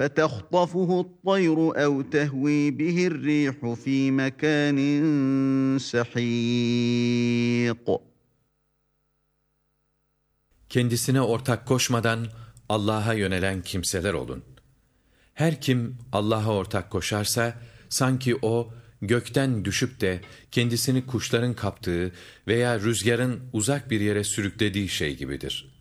فَتَخْطَفُهُ الطَّيْرُ اَوْ تَهْوِي بِهِ الرِّيحُ ف۪ي مَكَانٍ سَح۪يقٍ. Kendisine ortak koşmadan Allah'a yönelen kimseler olun. Her kim Allah'a ortak koşarsa, sanki o, gökten düşüp de kendisini kuşların kaptığı veya rüzgarın uzak bir yere sürüklediği şey gibidir.